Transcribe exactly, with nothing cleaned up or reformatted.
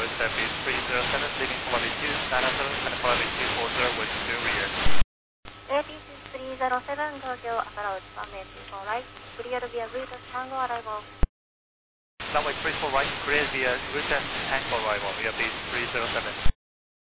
approach at beat three zero seven, leaving flight two nine zero and flight two four zero with two rear. A T C three zero seven, Tokyo approach runway three four right, clear via route Tango arrival. Runway three four right, clear via route Tango arrival, via beat three zero seven.